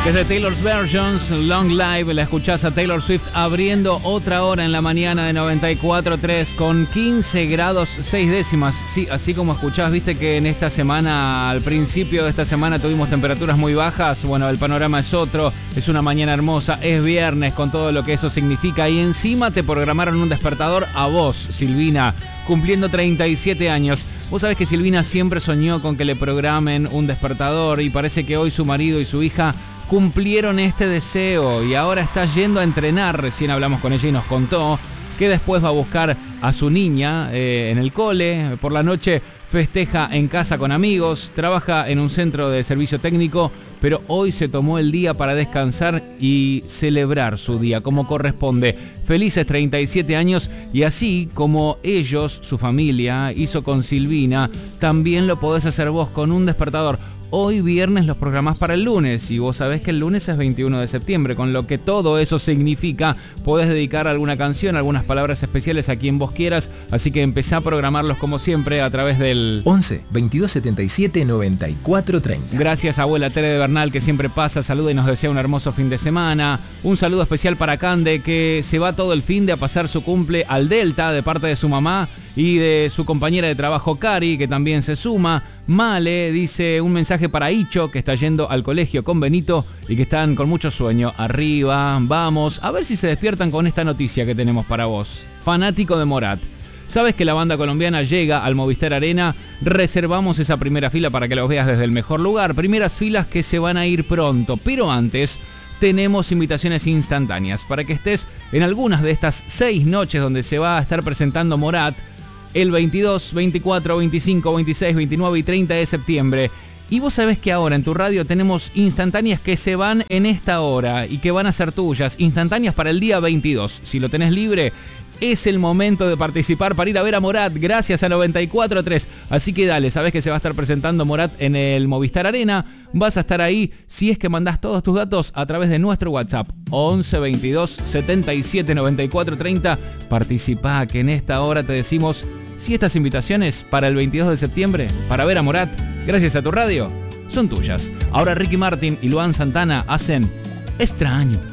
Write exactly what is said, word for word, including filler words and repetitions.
Desde Taylor's Versions, Long Live, la escuchás a Taylor Swift abriendo otra hora en la mañana de noventa y cuatro punto tres con quince grados seis décimas. Sí, así como escuchás, viste que en esta semana, al principio de esta semana tuvimos temperaturas muy bajas. Bueno, el panorama es otro, es una mañana hermosa, es viernes con todo lo que eso significa y encima te programaron un despertador a vos, Silvina, cumpliendo treinta y siete años. Vos sabés que Silvina siempre soñó con que le programen un despertador y parece que hoy su marido y su hija cumplieron este deseo y ahora está yendo a entrenar. Recién hablamos con ella y nos contó que después va a buscar a su niña eh, en el cole. Por la noche festeja en casa con amigos, trabaja en un centro de servicio técnico, pero hoy se tomó el día para descansar y celebrar su día como corresponde. Felices treinta y siete años y así como ellos, su familia, hizo con Silvina, también lo podés hacer vos con un despertador. Hoy viernes los programás para el lunes y vos sabés que el lunes es veintiuno de septiembre, con lo que todo eso significa, podés dedicar alguna canción, algunas palabras especiales a quien vos quieras, así que empezá a programarlos como siempre a través del once, veintidós setenta y siete, noventa y cuatro treinta. Gracias abuela Tere de Bernal que siempre pasa, saluda y nos desea un hermoso fin de semana. Un saludo especial para Cande que se va todo el fin de a pasar su cumple al Delta de parte de su mamá y de su compañera de trabajo Cari, que también se suma. Male dice un mensaje para Icho, que está yendo al colegio con Benito y que están con mucho sueño. Arriba, vamos, a ver si se despiertan con esta noticia que tenemos para vos. Fanático de Morat. ¿Sabes que la banda colombiana llega al Movistar Arena? Reservamos esa primera fila para que los veas desde el mejor lugar. Primeras filas que se van a ir pronto, pero antes tenemos invitaciones instantáneas para que estés en algunas de estas seis noches donde se va a estar presentando Morat el veintidós, veinticuatro, veinticinco, veintiséis, veintinueve y treinta de septiembre. Y vos sabés que ahora en tu radio tenemos instantáneas que se van en esta hora y que van a ser tuyas. Instantáneas para el día veintidós. Si lo tenés libre, es el momento de participar para ir a ver a Morat gracias a noventa y cuatro punto tres. Así que dale, sabés que se va a estar presentando Morat en el Movistar Arena. Vas a estar ahí si es que mandás todos tus datos a través de nuestro WhatsApp once, veintidós, setenta y siete, noventa y cuatro treinta. Participá que en esta hora te decimos si estas invitaciones para el veintidós de septiembre para ver a Morat gracias a tu radio son tuyas. Ahora Ricky Martin y Luan Santana hacen Extraño.